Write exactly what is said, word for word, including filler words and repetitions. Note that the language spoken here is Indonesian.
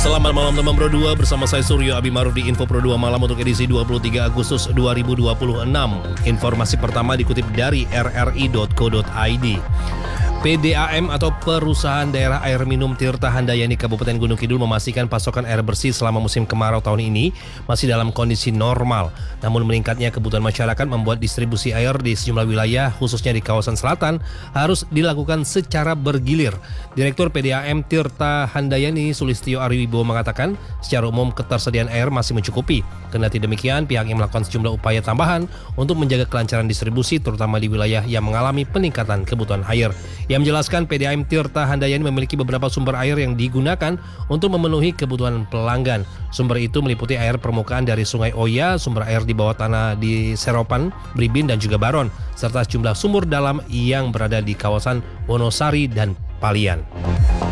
Selamat malam teman Pro dua, bersama saya Suryo Abimaruf di Info Pro dua Malam untuk edisi dua puluh tiga Agustus dua ribu dua puluh enam. Informasi pertama dikutip dari r r i dot co dot i d. P D A M atau Perusahaan Daerah Air Minum Tirta Handayani Kabupaten Gunung Kidul memastikan pasokan air bersih selama musim kemarau tahun ini masih dalam kondisi normal. Namun meningkatnya kebutuhan masyarakat membuat distribusi air di sejumlah wilayah, khususnya di kawasan selatan, harus dilakukan secara bergilir. Direktur P D A M Tirta Handayani Sulistyo Ariwibowo mengatakan, secara umum ketersediaan air masih mencukupi. Kendati demikian, pihaknya melakukan sejumlah upaya tambahan untuk menjaga kelancaran distribusi, terutama di wilayah yang mengalami peningkatan kebutuhan air. Yang menjelaskan, P D A M Tirta Handayani memiliki beberapa sumber air yang digunakan untuk memenuhi kebutuhan pelanggan. Sumber itu meliputi air permukaan dari Sungai Oya, sumber air di bawah tanah di Seropan, Bribin, dan juga Baron, serta sejumlah sumur dalam yang berada di kawasan Wonosari dan Palian.